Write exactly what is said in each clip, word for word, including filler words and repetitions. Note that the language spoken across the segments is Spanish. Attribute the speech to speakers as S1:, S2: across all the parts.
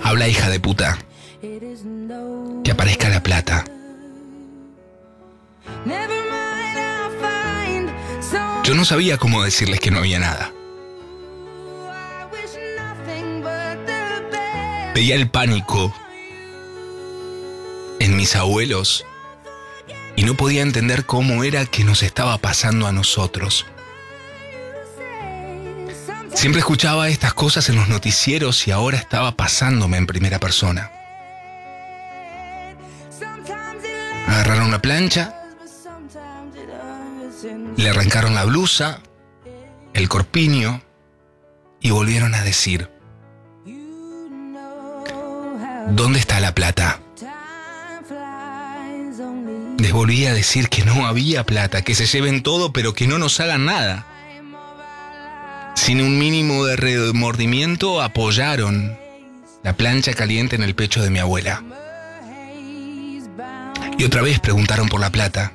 S1: Habla, hija de puta. Que aparezca la plata. Yo no sabía cómo decirles que no había nada. Veía el pánico en mis abuelos y no podía entender cómo era que nos estaba pasando a nosotros. Siempre escuchaba estas cosas en los noticieros y ahora estaba pasándome en primera persona. Agarraron la plancha, le arrancaron la blusa, el corpiño y volvieron a decir: ¿dónde está la plata? Les volví a decir que no había plata, que se lleven todo pero que no nos hagan nada. Sin un mínimo de remordimiento apoyaron la plancha caliente en el pecho de mi abuela. Y otra vez preguntaron por la plata.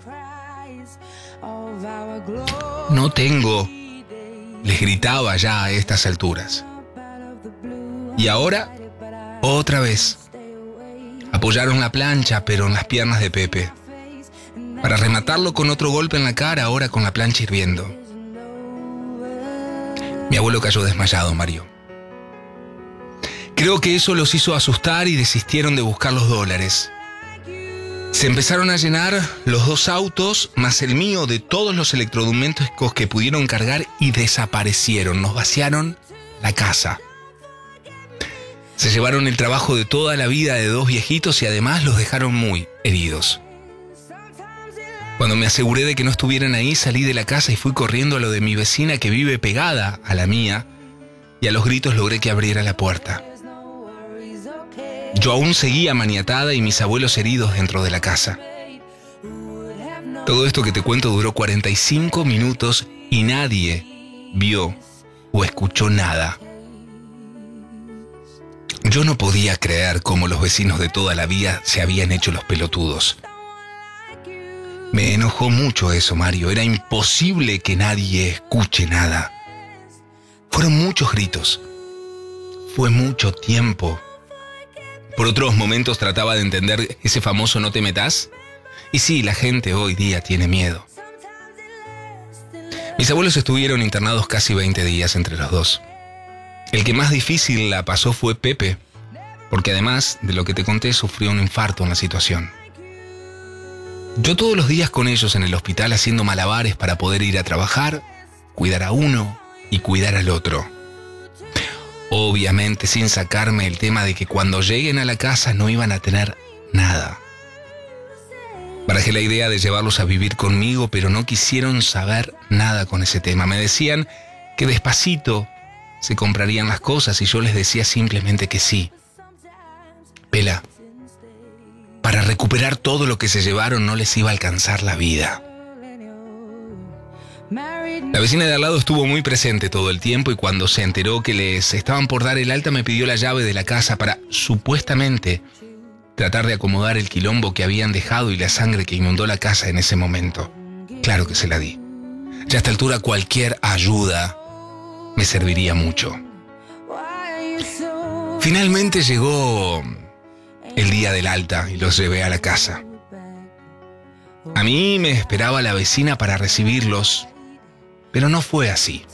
S1: No tengo, les gritaba ya a estas alturas. Y ahora, otra vez, apoyaron la plancha pero en las piernas de Pepe, para rematarlo con otro golpe en la cara, ahora con la plancha hirviendo. Mi abuelo cayó desmayado, Mario. Creo que eso los hizo asustar y desistieron de buscar los dólares. Se empezaron a llenar los dos autos, más el mío, de todos los electrodomésticos que pudieron cargar y desaparecieron. Nos vaciaron la casa. Se llevaron el trabajo de toda la vida de dos viejitos y además los dejaron muy heridos. Cuando me aseguré de que no estuvieran ahí, salí de la casa y fui corriendo a lo de mi vecina que vive pegada a la mía, y a los gritos logré que abriera la puerta. Yo aún seguía maniatada y mis abuelos heridos dentro de la casa. Todo esto que te cuento duró cuarenta y cinco minutos y nadie vio o escuchó nada. Yo no podía creer cómo los vecinos de toda la vida se habían hecho los pelotudos. Me enojó mucho eso, Mario. Era imposible que nadie escuche nada. Fueron muchos gritos. Fue mucho tiempo. Por otros momentos trataba de entender ese famoso "no te metas". Y sí, la gente hoy día tiene miedo. Mis abuelos estuvieron internados casi veinte días entre los dos. El que más difícil la pasó fue Pepe, porque además de lo que te conté, sufrió un infarto en la situación. Yo todos los días con ellos en el hospital haciendo malabares para poder ir a trabajar, cuidar a uno y cuidar al otro. Obviamente sin sacarme el tema de que cuando lleguen a la casa no iban a tener nada. Barajé la idea de llevarlos a vivir conmigo, pero no quisieron saber nada con ese tema. Me decían que despacito se comprarían las cosas y yo les decía simplemente que sí. Pela, para recuperar todo lo que se llevaron no les iba a alcanzar la vida. La vecina de al lado estuvo muy presente todo el tiempo y cuando se enteró que les estaban por dar el alta me pidió la llave de la casa para, supuestamente, tratar de acomodar el quilombo que habían dejado y la sangre que inundó la casa en ese momento. Claro que se la di. Ya a esta altura cualquier ayuda me serviría mucho. Finalmente llegó el día del alta y los llevé a la casa. A mí me esperaba la vecina para recibirlos, pero no fue así.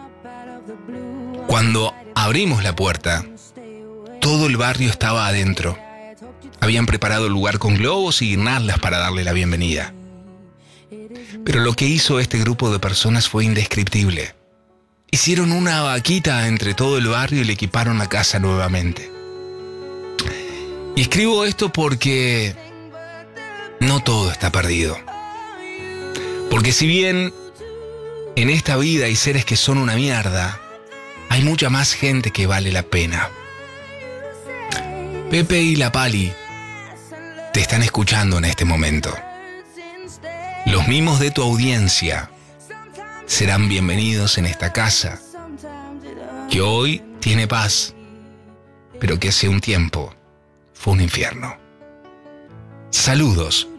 S1: Cuando abrimos la puerta, todo el barrio estaba adentro. Habían preparado el lugar con globos y guirnaldas para darle la bienvenida. Pero lo que hizo este grupo de personas fue indescriptible. Hicieron una vaquita entre todo el barrio y le equiparon la casa nuevamente. Y escribo esto porque no todo está perdido. Porque si bien en esta vida hay seres que son una mierda, hay mucha más gente que vale la pena. Pepe y la Pali te están escuchando en este momento. Los mimos de tu audiencia serán bienvenidos en esta casa, que hoy tiene paz, pero que hace un tiempo fue un infierno. Saludos,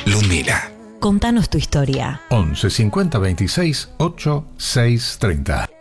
S1: Ludmila.
S2: Contanos tu historia.
S3: once cincuenta veintiséis ocho seis treinta.